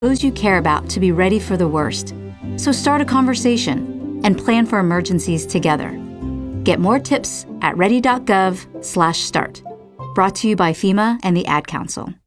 those you care about to be ready for the worst. So start a conversation and plan for emergencies together. Get more tips at ready.gov/start. Brought to you by FEMA and the Ad Council.